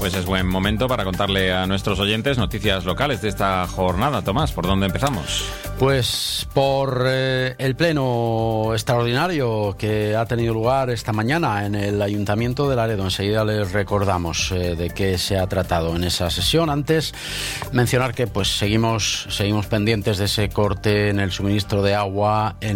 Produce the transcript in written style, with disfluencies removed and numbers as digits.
Pues es buen momento para contarle a nuestros oyentes noticias locales de esta jornada. Tomás, ¿por dónde empezamos? Pues por el pleno extraordinario que ha tenido lugar esta mañana en el Ayuntamiento de Laredo. Enseguida les recordamos de qué se ha tratado en esa sesión. Antes, mencionar que pues seguimos pendientes de ese corte en el suministro de agua en